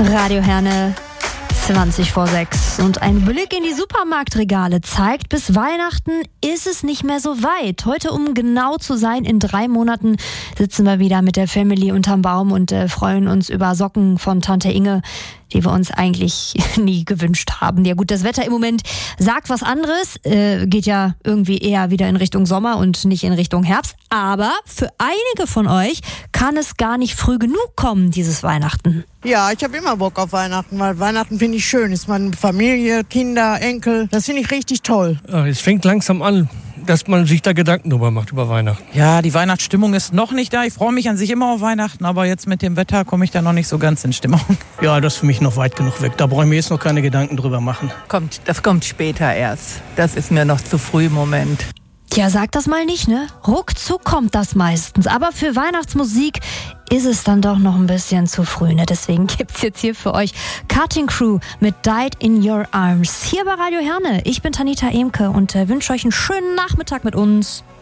Radio Herne, 6:20. Und ein Blick in die Supermarktregale zeigt, bis Weihnachten ist es nicht mehr so weit. Heute, um genau zu sein, in 3 Monaten sitzen wir wieder mit der Family unterm Baum und freuen uns über Socken von Tante Inge, die wir uns eigentlich nie gewünscht haben. Ja gut, das Wetter im Moment sagt was anderes, geht ja irgendwie eher wieder in Richtung Sommer und nicht in Richtung Herbst. Aber für einige von euch kann es gar nicht früh genug kommen, dieses Weihnachten. Ja, ich habe immer Bock auf Weihnachten, weil Weihnachten finde ich schön. Ist meine Familie, Kinder, Enkel, das finde ich richtig toll. Es fängt langsam an, dass man sich da Gedanken drüber macht, über Weihnachten. Ja, die Weihnachtsstimmung ist noch nicht da. Ich freue mich an sich immer auf Weihnachten, aber jetzt mit dem Wetter komme ich da noch nicht so ganz in Stimmung. Ja, das ist für mich noch weit genug weg. Da brauche ich mir jetzt noch keine Gedanken drüber machen. Das kommt später erst. Das ist mir noch zu früh im Moment. Tja, sag das mal nicht, ne? Ruckzuck kommt das meistens. Aber für Weihnachtsmusik ist es dann doch noch ein bisschen zu früh, ne? Deswegen gibt's jetzt hier für euch Cutting Crew mit Died in Your Arms. Hier bei Radio Herne. Ich bin Tanita Emke und wünsche euch einen schönen Nachmittag mit uns.